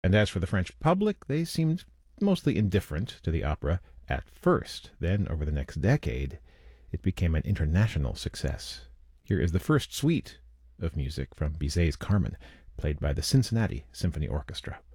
And as for the French public, they seemed mostly indifferent to the opera at first. Then, over the next decade, it became an international success. Here is the first suite of music from Bizet's Carmen, played by the Cincinnati Symphony Orchestra.